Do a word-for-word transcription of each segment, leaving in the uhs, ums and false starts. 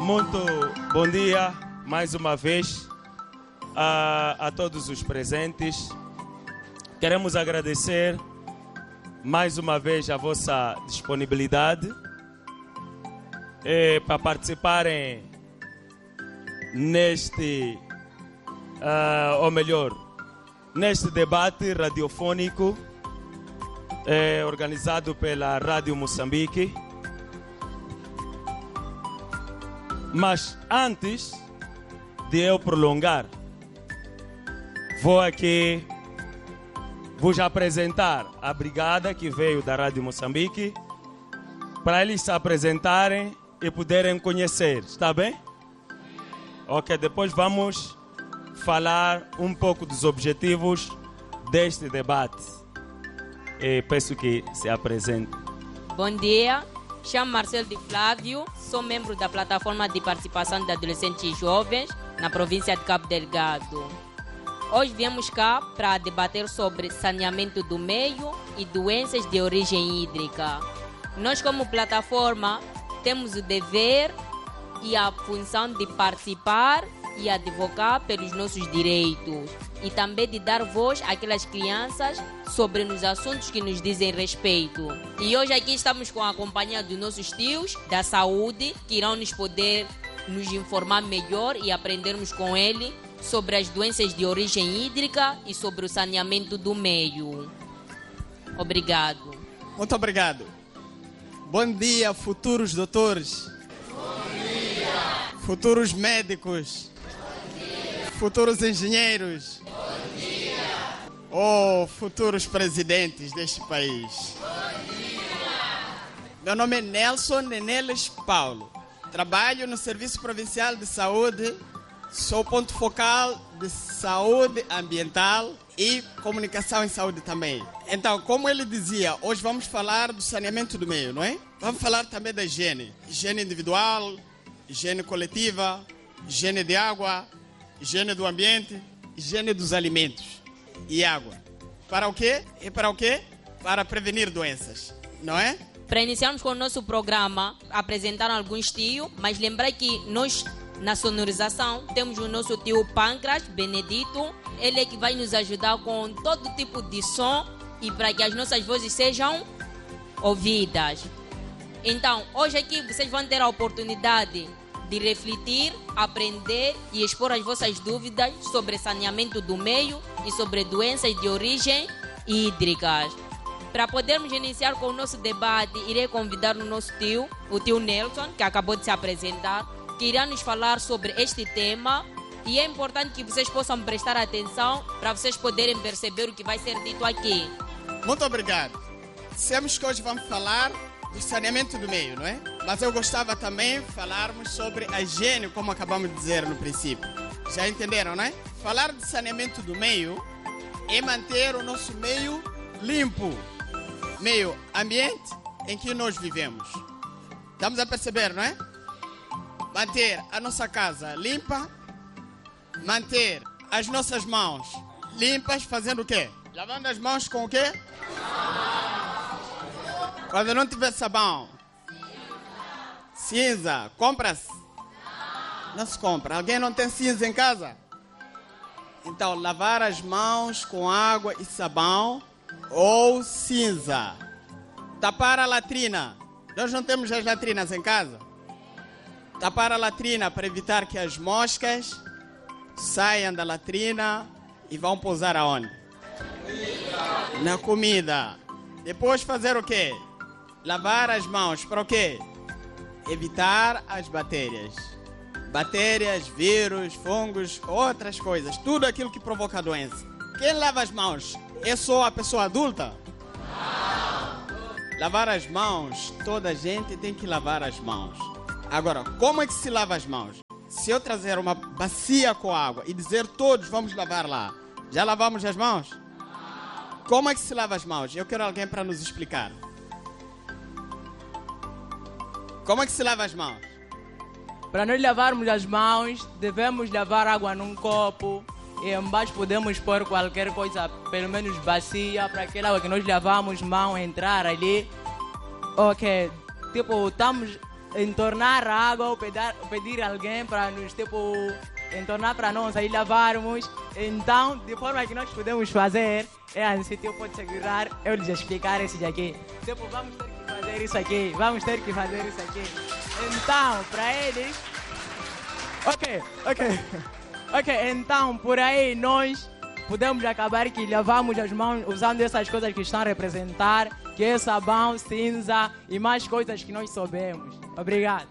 Muito bom dia, mais uma vez, a, a todos os presentes. Queremos agradecer mais uma vez a vossa disponibilidade eh, para participarem neste, uh, ou melhor, neste debate radiofônico eh, organizado pela Rádio Moçambique. Mas antes de eu prolongar, vou aqui vos apresentar a brigada que veio da Rádio Moçambique para eles se apresentarem e poderem conhecer. Está bem? Ok, depois vamos falar um pouco dos objetivos deste debate. E peço que se apresentem. Bom dia. Chamo Marcelo de Flávio, sou membro da Plataforma de Participação de Adolescentes e Jovens na província de Cabo Delgado. Hoje viemos cá para debater sobre saneamento do meio e doenças de origem hídrica. Nós, como plataforma, temos o dever e a função de participar e advocar pelos nossos direitos e também de dar voz àquelas crianças sobre os assuntos que nos dizem respeito. E hoje aqui estamos com a companhia dos nossos tios da saúde, que irão nos poder nos informar melhor e aprendermos com ele sobre as doenças de origem hídrica e sobre o saneamento do meio. Obrigado. Muito obrigado. Bom dia, futuros doutores. Bom dia. Futuros médicos. Bom dia. Futuros engenheiros. Bom dia. Ou futuros presidentes deste país. Bom dia. Meu nome é Nelson Neneles Paulo. Trabalho no Serviço Provincial de Saúde. Sou ponto focal de saúde ambiental e comunicação em saúde também. Então, como ele dizia, hoje vamos falar do saneamento do meio, não é? Vamos falar também da higiene. Higiene individual, higiene coletiva, higiene de água, higiene do ambiente, higiene dos alimentos e água. Para o quê? E para o quê? Para prevenir doenças, não é? Para iniciarmos com o nosso programa, apresentaram alguns tios, mas lembrar que nós, na sonorização, temos o nosso tio Pâncras Benedito. Ele é que vai nos ajudar com todo tipo de som e para que as nossas vozes sejam ouvidas. Então, hoje aqui vocês vão ter a oportunidade de refletir, aprender e expor as vossas dúvidas sobre saneamento do meio e sobre doenças de origem hídricas. Para podermos iniciar com o nosso debate, irei convidar o nosso tio, o tio Nelson, que acabou de se apresentar, que irá nos falar sobre este tema, e é importante que vocês possam prestar atenção para vocês poderem perceber o que vai ser dito aqui. Muito obrigado. Dissemos que hoje vamos falar do saneamento do meio, não é? Mas eu gostava também de falarmos sobre a higiene, como acabamos de dizer no princípio. Já entenderam, não é? Falar de saneamento do meio é manter o nosso meio limpo, meio ambiente em que nós vivemos. Estamos a perceber, não é? Manter a nossa casa limpa, manter as nossas mãos limpas, fazendo o quê? Lavando as mãos com o quê? Quando não tiver sabão. Cinza. Compra-se? Não se compra. Alguém não tem cinza em casa? Então, lavar as mãos com água e sabão ou cinza. Tapar a latrina. Nós não temos as latrinas em casa? Tapar a latrina para evitar que as moscas saiam da latrina e vão pousar aonde? Comida. Na comida. Depois fazer o quê? Lavar as mãos para o quê? Evitar as bactérias. Bactérias, vírus, fungos, outras coisas. Tudo aquilo que provoca doença. Quem lava as mãos? É só a pessoa adulta? Não. Lavar as mãos, toda a gente tem que lavar as mãos. Agora, como é que se lava as mãos? Se eu trazer uma bacia com água e dizer todos vamos lavar lá, já lavamos as mãos? Como é que se lava as mãos? Eu quero alguém para nos explicar. Como é que se lava as mãos? Para nós lavarmos as mãos, devemos lavar água num copo e embaixo podemos pôr qualquer coisa, pelo menos bacia, para aquela água que nós lavamos mão entrar ali. Ok, tipo, estamos entornar a água ou pedir, pedir alguém para nos, tipo, entornar para nós, aí lavarmos. Então, de forma que nós podemos fazer, é assim, tipo, pode segurar, eu lhes explicar isso aqui. Tipo, vamos ter que fazer isso aqui, vamos ter que fazer isso aqui. Então, para eles... Ok, ok. Ok, então, por aí, nós podemos acabar que lavamos as mãos usando essas coisas que estão a representar, que é sabão, cinza e mais coisas que nós soubemos. Obrigado.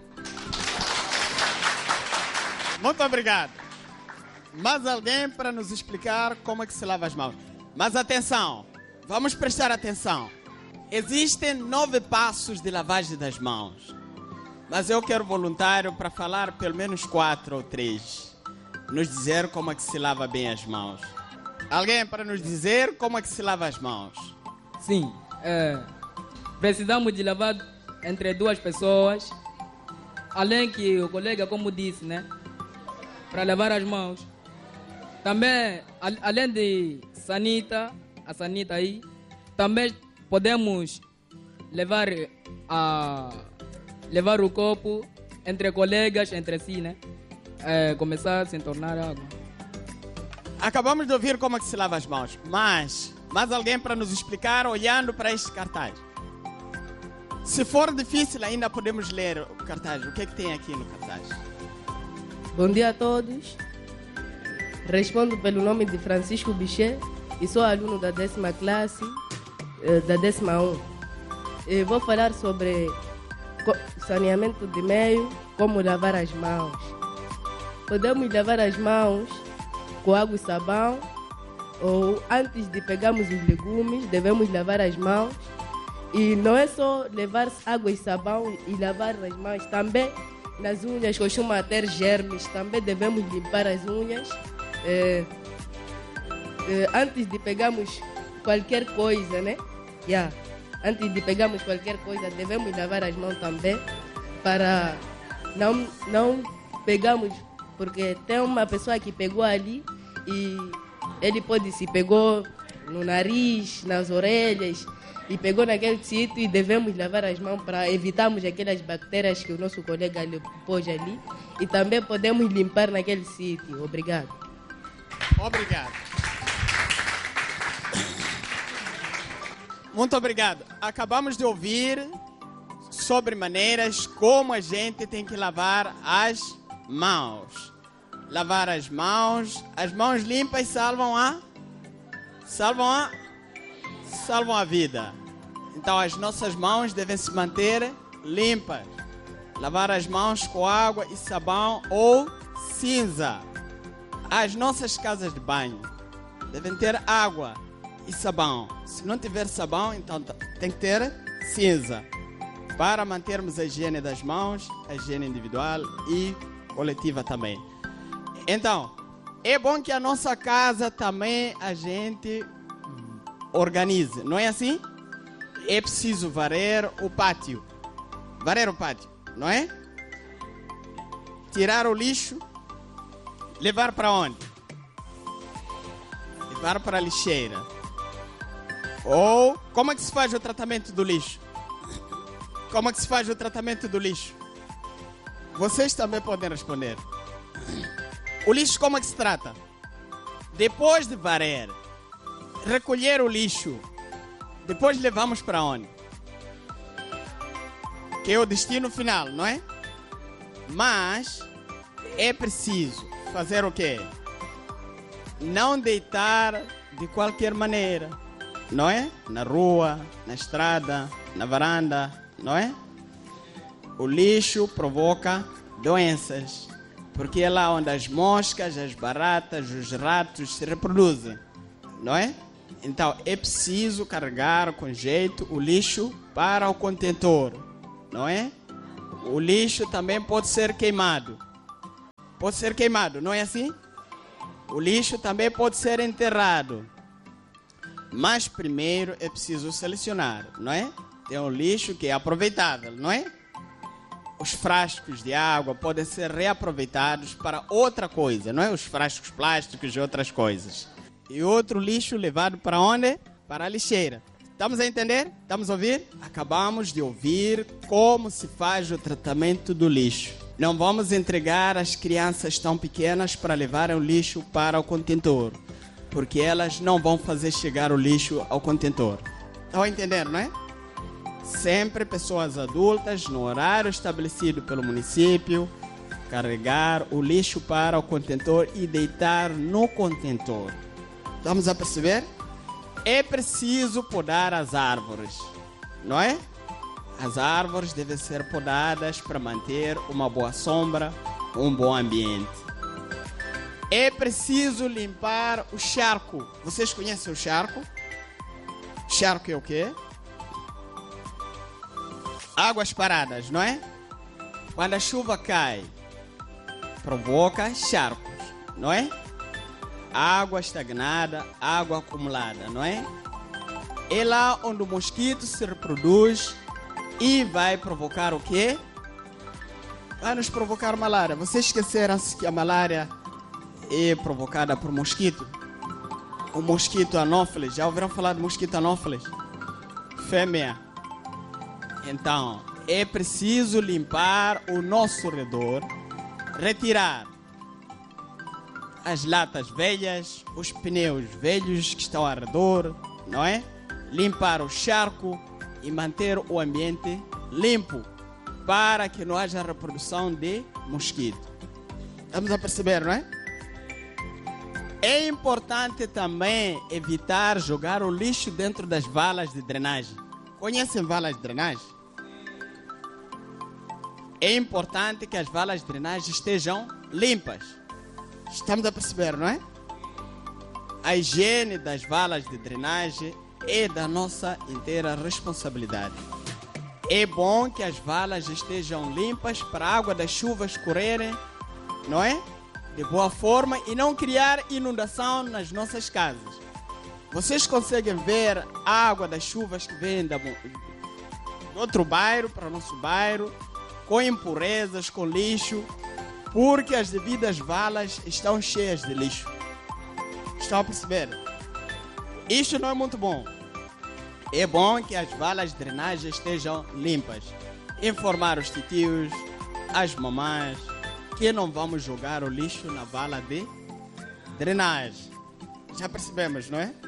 Muito obrigado. Mais alguém para nos explicar como é que se lava as mãos? Mas atenção, vamos prestar atenção. Existem nove passos de lavagem das mãos. Mas eu quero voluntário para falar pelo menos quatro ou três. Nos dizer como é que se lava bem as mãos. Alguém para nos dizer como é que se lava as mãos? Sim, é, precisamos de lavar entre duas pessoas. Além que o colega, como disse, né? Para lavar as mãos. Também, a, além de sanita, a sanita aí, também podemos levar, a, levar o copo entre colegas, entre si, né? É, começar a se tornar água. Acabamos de ouvir como é que se lava as mãos, mas mais alguém para nos explicar olhando para este cartaz? Se for difícil, ainda podemos ler o cartaz. O que é que tem aqui no cartaz? Bom dia a todos. Respondo pelo nome de Francisco Bichet e sou aluno da décima classe, da décima um. E vou falar sobre saneamento de meio, como lavar as mãos. Podemos lavar as mãos com água e sabão, ou antes de pegarmos os legumes, devemos lavar as mãos. E não é só levar água e sabão e lavar as mãos, também nas unhas costuma ter germes, também devemos limpar as unhas. É, é, antes de pegarmos qualquer coisa, né? Yeah. Antes de pegarmos qualquer coisa, devemos lavar as mãos também, para não, não pegarmos, porque tem uma pessoa que pegou ali e ele pode se pegou no nariz, nas orelhas, e pegou naquele sítio, e devemos lavar as mãos para evitarmos aquelas bactérias que o nosso colega pôs ali, e também podemos limpar naquele sítio. Obrigado. Obrigado. Muito obrigado. Acabamos de ouvir sobre maneiras como a gente tem que lavar as mãos. Lavar as mãos. As mãos limpas salvam a... Salvam a... Salvam a vida. Então as nossas mãos devem se manter limpas. Lavar as mãos com água e sabão ou cinza. As nossas casas de banho devem ter água e sabão. Se não tiver sabão, então tem que ter cinza, para mantermos a higiene das mãos, a higiene individual e coletiva também. Então, é bom que a nossa casa também a gente organize, não é assim? É preciso varrer o pátio. Varrer o pátio, não é? Tirar o lixo. Levar para onde? Levar para a lixeira. Ou, como é que se faz o tratamento do lixo? Como é que se faz o tratamento do lixo? Vocês também podem responder. O lixo como é que se trata? Depois de varrer, recolher o lixo, depois levamos para onde? Que é o destino final, não é? Mas é preciso fazer o quê? Não deitar de qualquer maneira, não é? Na rua, na estrada, na varanda, não é? O lixo provoca doenças, porque é lá onde as moscas, as baratas, os ratos se reproduzem, não é? Então é preciso carregar com jeito o lixo para o contentor, não é? O lixo também pode ser queimado. Pode ser queimado, não é assim? O lixo também pode ser enterrado. Mas primeiro é preciso selecionar, não é? Tem um lixo que é aproveitável, não é? Os frascos de água podem ser reaproveitados para outra coisa, não é? Os frascos plásticos e outras coisas. E outro lixo levado para onde? Para a lixeira. Estamos a entender? Estamos a ouvir? Acabamos de ouvir como se faz o tratamento do lixo. Não vamos entregar as crianças tão pequenas para levarem o lixo para o contentor, porque elas não vão fazer chegar o lixo ao contentor. Estão a entender, não é? Sempre pessoas adultas, no horário estabelecido pelo município, carregar o lixo para o contentor e deitar no contentor. Vamos a perceber? É preciso podar as árvores, não é? As árvores devem ser podadas para manter uma boa sombra, um bom ambiente. É preciso limpar o charco. Vocês conhecem o charco? Charco é o quê? Águas paradas, não é? Quando a chuva cai, provoca charcos, não é? Água estagnada, água acumulada, não é? É lá onde o mosquito se reproduz e vai provocar o quê? Vai nos provocar malária. Vocês esqueceram-se que a malária é provocada por mosquito? O mosquito anófeles. Já ouviram falar do mosquito anófeles? Fêmea. Então, é preciso limpar o nosso redor, retirar as latas velhas, os pneus velhos que estão ao redor, não é? Limpar o charco e manter o ambiente limpo para que não haja reprodução de mosquito. Estamos a perceber, não é? É importante também evitar jogar o lixo dentro das valas de drenagem. Conhecem valas de drenagem? É importante que as valas de drenagem estejam limpas. Estamos a perceber, não é? A higiene das valas de drenagem é da nossa inteira responsabilidade. É bom que as valas estejam limpas para a água das chuvas correrem, não é? De boa forma e não criar inundação nas nossas casas. Vocês conseguem ver a água das chuvas que vem da, do outro bairro para o nosso bairro, com impurezas, com lixo, porque as devidas valas estão cheias de lixo. Estão a perceber? Isso não é muito bom. É bom que as valas de drenagem estejam limpas. Informar os titios, as mamães, que não vamos jogar o lixo na vala de drenagem. Já percebemos, não é?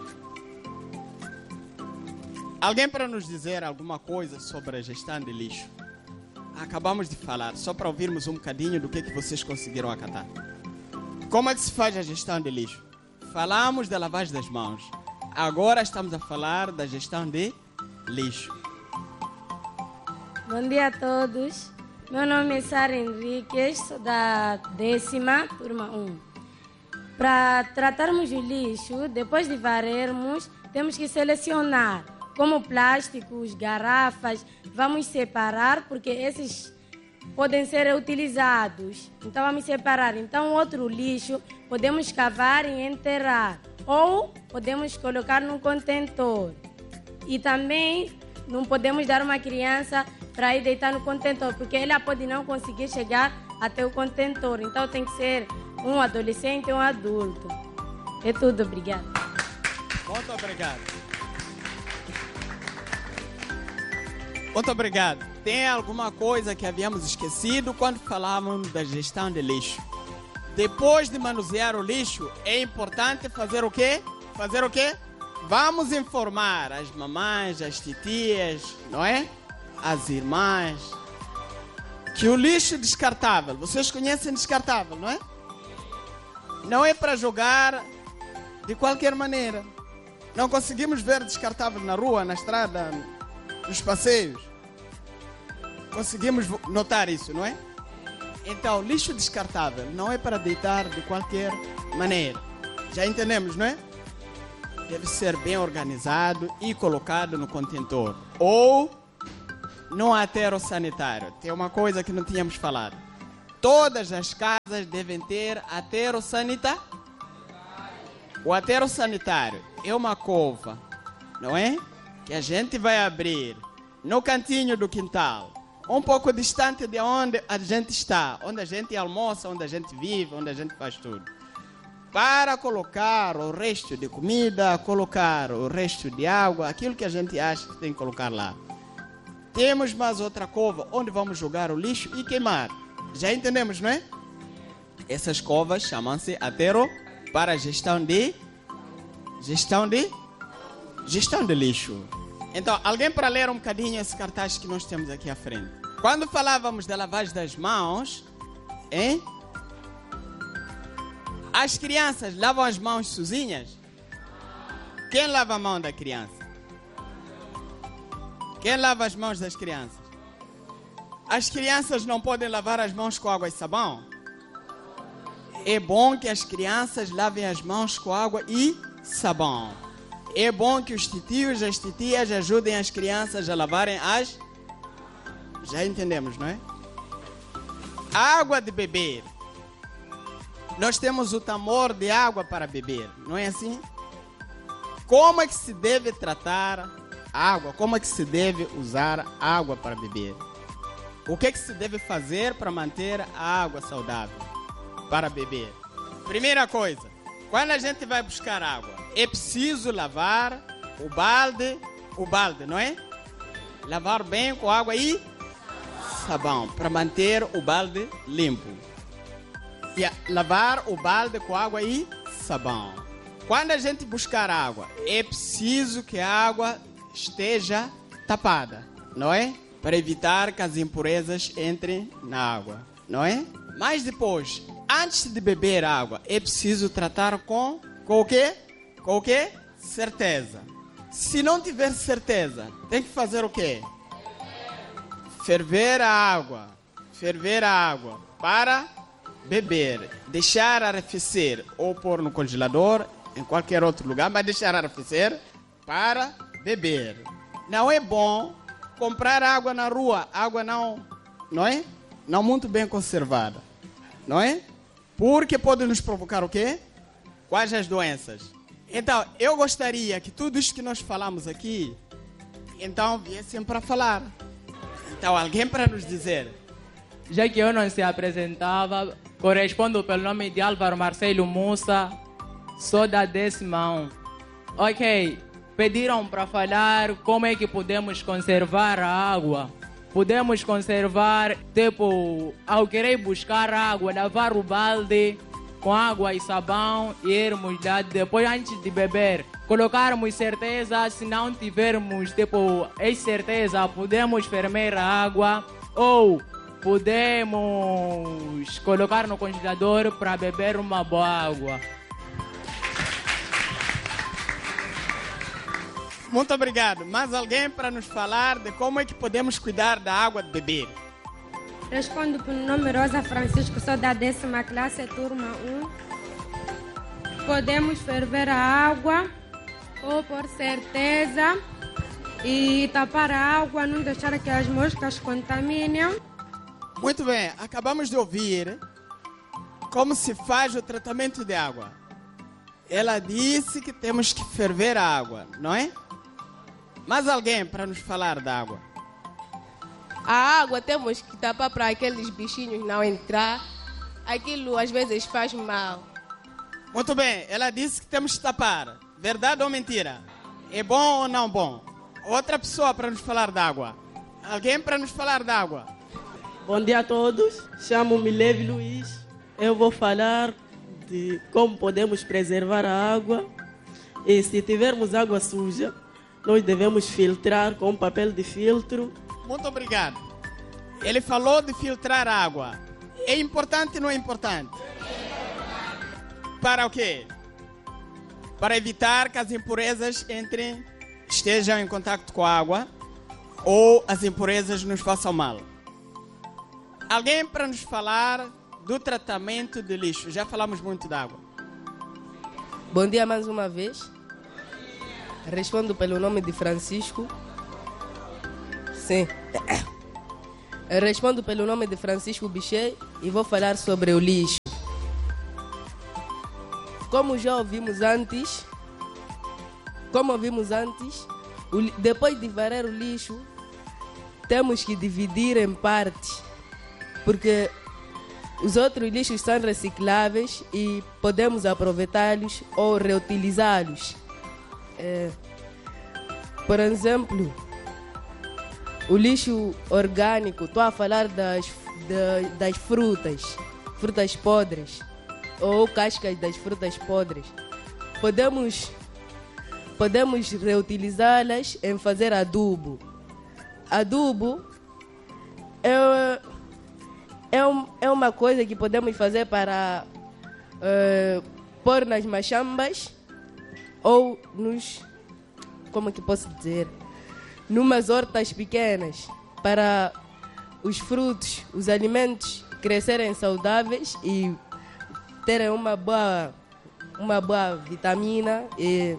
Alguém para nos dizer alguma coisa sobre a gestão de lixo? Acabamos de falar, só para ouvirmos um bocadinho do que, que vocês conseguiram acatar. Como é que se faz a gestão de lixo? Falamos da lavagem das mãos. Agora estamos a falar da gestão de lixo. Bom dia a todos. Meu nome é Sara Henriques, sou da décima, turma um. Para tratarmos o lixo, depois de varrermos, temos que selecionar, como plásticos, garrafas, vamos separar, porque esses podem ser reutilizados. Então vamos separar. Então outro lixo podemos cavar e enterrar, ou podemos colocar num contentor. E também não podemos dar uma criança para ir deitar no contentor, porque ela pode não conseguir chegar até o contentor. Então tem que ser um adolescente ou um adulto. É tudo, obrigada. Muito obrigado. Muito obrigado. Tem alguma coisa que havíamos esquecido quando falávamos da gestão de lixo? Depois de manusear o lixo, é importante fazer o quê? Fazer o quê? Vamos informar as mamães, as titias, não é? As irmãs, que o lixo descartável, vocês conhecem descartável, não é? Não é para jogar de qualquer maneira. Não conseguimos ver descartável na rua, na estrada, nos passeios. Conseguimos notar isso, não é? Então, lixo descartável não é para deitar de qualquer maneira. Já entendemos, não é? Deve ser bem organizado e colocado no contentor. Ou no aterro sanitário. Tem uma coisa que não tínhamos falado. Todas as casas devem ter aterro sanitário. O aterro sanitário é uma cova, não é? Que a gente vai abrir no cantinho do quintal, um pouco distante de onde a gente está, onde a gente almoça, onde a gente vive, onde a gente faz tudo. para colocar o resto de comida, colocar o resto de água, aquilo que a gente acha que tem que colocar lá. Temos mais outra cova onde vamos jogar o lixo e queimar. Já entendemos, não é? Essas covas chamam-se aterro para gestão de gestão de gestão de lixo. Então, alguém para ler um bocadinho esse cartaz que nós temos aqui à frente. Quando falávamos da lavagem das mãos, hein? As crianças lavam as mãos sozinhas? Quem lava a mão da criança? Quem lava as mãos das crianças? As crianças não podem lavar as mãos com água e sabão? É bom que as crianças lavem as mãos com água e sabão. É bom que os titios e as titias ajudem as crianças a lavarem as... Já entendemos, não é? Água de beber. Nós temos o tamor de água para beber, não é assim? Como é que se deve tratar a água? Como é que se deve usar água para beber? O que é que se deve fazer para manter a água saudável para beber? Primeira coisa, quando a gente vai buscar água, é preciso lavar o balde, o balde, não é? Lavar bem com água e sabão para manter o balde limpo. E lavar o balde com água e sabão. Quando a gente buscar água, é preciso que a água esteja tapada, não é? Para evitar que as impurezas entrem na água, não é? Mas depois, antes de beber água, é preciso tratar com, com o quê? Com o quê? Certeza. Se não tiver certeza, tem que fazer o quê? Ferver a água. Ferver a água para beber. Deixar arrefecer ou pôr no congelador, em qualquer outro lugar, mas deixar arrefecer para beber. Não é bom comprar água na rua, água não, não é? Não muito bem conservada, não é? Porque pode nos provocar o quê? Quais as doenças? Então, eu gostaria que tudo isso que nós falamos aqui, então, viessem para falar. Então, alguém para nos dizer. Já que eu não se apresentava, correspondo pelo nome de Álvaro Marcelo Mussa, sou da décima um. Ok, pediram para falar como é que podemos conservar a água. Podemos conservar, tipo, ao querer buscar água, lavar o balde com água e sabão e irmos lá, depois antes de beber, colocarmos certeza, se não tivermos, tipo, certeza, podemos ferver a água ou podemos colocar no congelador para beber uma boa água. Muito obrigado. Mais alguém para nos falar de como é que podemos cuidar da água de beber? Respondo pelo nome Rosa Francisco, sou da décima classe, turma um. Podemos ferver a água ou por certeza e tapar a água, não deixar que as moscas contaminem. Muito bem, acabamos de ouvir como se faz o tratamento de água. Ela disse que temos que ferver a água, não é? Mais alguém para nos falar da água? A água temos que tapar para aqueles bichinhos não entrar. Aquilo às vezes faz mal. Muito bem, ela disse que temos que tapar. Verdade ou mentira? É bom ou não bom? Outra pessoa para nos falar da água. Alguém para nos falar da água? Bom dia a todos. Chamo-me Levi Luiz. Eu vou falar de como podemos preservar a água. E se tivermos água suja, nós devemos filtrar com papel de filtro. Muito obrigado. Ele falou de filtrar a água. É importante ou não é importante? Para o quê? Para evitar que as impurezas entrem, estejam em contato com a água ou as impurezas nos façam mal. Alguém para nos falar do tratamento de lixo? Já falamos muito da água. Bom dia mais uma vez. Respondo pelo nome de Francisco. Sim. Respondo pelo nome de Francisco Bichet e vou falar sobre o lixo. Como já ouvimos antes, como ouvimos antes, o, depois de varrer o lixo, temos que dividir em partes, porque Os outros lixos são recicláveis e podemos aproveitá-los ou reutilizá-los. É, por exemplo, o lixo orgânico, estou a falar das, das, das frutas, frutas podres ou cascas das frutas podres. Podemos, podemos reutilizá-las em fazer adubo. Adubo é, é, um, é uma coisa que podemos fazer para uh, pôr nas machambas ou nos, como que posso dizer, numas hortas pequenas, para os frutos, os alimentos crescerem saudáveis e terem uma boa, uma boa vitamina. E,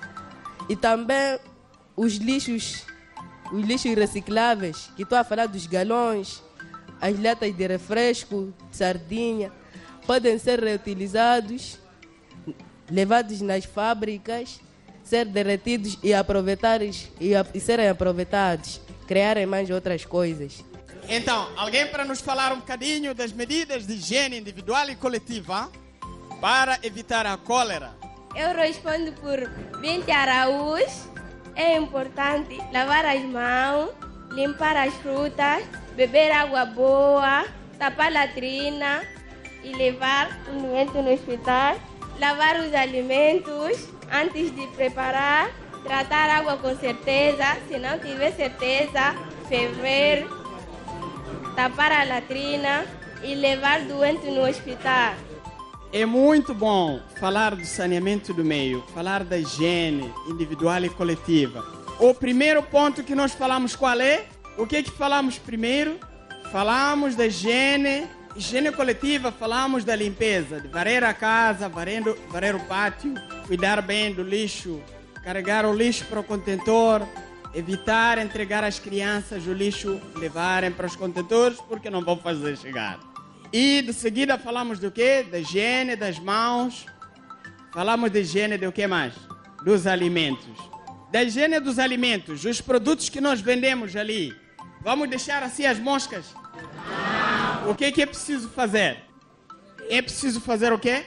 e também os lixos, os lixos recicláveis, que estou a falar dos galões, as latas de refresco, sardinha, podem ser reutilizados, levados nas fábricas, ser derretidos e aproveitados e, a, e serem aproveitados, criarem mais outras coisas. Então, alguém para nos falar um bocadinho das medidas de higiene individual e coletiva para evitar a cólera? Eu respondo por Binte Araújo. É importante lavar as mãos, limpar as frutas, beber água boa, tapar a latrina e levar o doente no hospital, lavar os alimentos antes de preparar, tratar a água com certeza, se não tiver certeza, ferver, tapar a latrina e levar o doente no hospital. É muito bom falar do saneamento do meio, falar da higiene individual e coletiva. O primeiro ponto que nós falamos qual é? O que é que falamos primeiro? Falamos da higiene, higiene coletiva, falamos da limpeza, de varrer a casa, varrendo, varrer o pátio, cuidar bem do lixo, carregar o lixo para o contentor, evitar entregar às crianças o lixo, levarem para os contentores porque não vão fazer chegar. E de seguida falamos do quê? Da higiene das mãos. Falamos da higiene do que mais? Dos alimentos. Da higiene dos alimentos, os produtos que nós vendemos ali. Vamos deixar assim as moscas? Não. O que, que é preciso fazer? É preciso fazer o quê?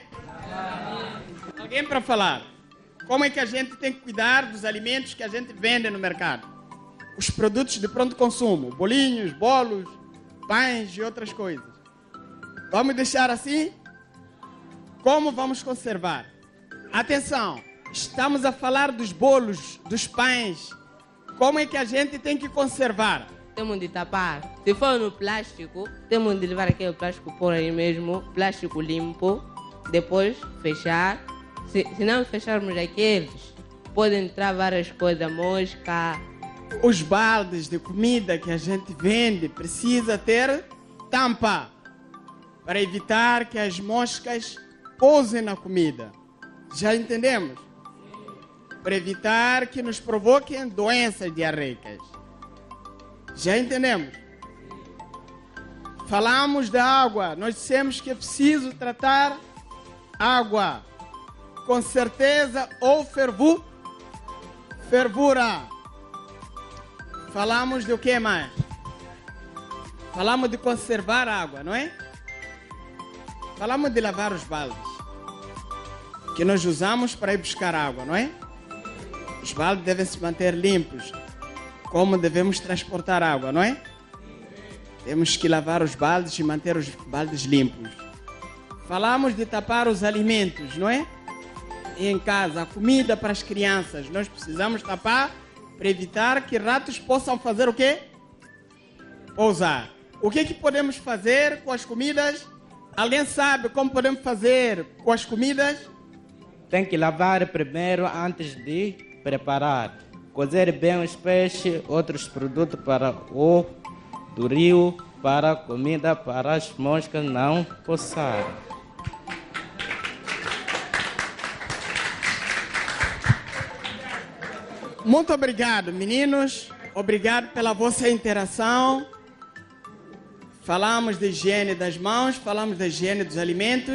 Não. Alguém para falar? Como é que a gente tem que cuidar dos alimentos que a gente vende no mercado? Os produtos de pronto consumo, bolinhos, bolos, pães e outras coisas. Vamos deixar assim? Como vamos conservar? Atenção, estamos a falar dos bolos, dos pães. Como é que a gente tem que conservar? Temos de tapar. Se for no plástico, temos de levar aquele plástico por aí mesmo, plástico limpo, depois fechar. Se, se não fecharmos aqueles, podem entrar várias coisas, mosca. Os baldes de comida que a gente vende precisa ter tampa para evitar que as moscas pousem na comida. Já entendemos? Para evitar que nos provoquem doenças diarreicas. Já entendemos? Falamos da água. Nós dissemos que é preciso tratar água com certeza ou fervu, fervura. Falamos do que mais? Falamos de conservar a água, não é? Falamos de lavar os baldes que nós usamos para ir buscar água, não é? Os baldes devem se manter limpos. Como devemos transportar água, não é? Temos que lavar os baldes e manter os baldes limpos. Falamos de tapar os alimentos, não é? E em casa, a comida para as crianças. Nós precisamos tapar para evitar que ratos possam fazer o quê? Pousar. O que é que podemos fazer com as comidas? Alguém sabe como podemos fazer com as comidas? Tem que lavar primeiro antes de preparar. Cozer bem os peixes, outros produtos para o do rio, para a comida, para as moscas não coçar. Muito obrigado, meninos. Obrigado pela vossa interação. Falamos da higiene das mãos, falamos da higiene dos alimentos.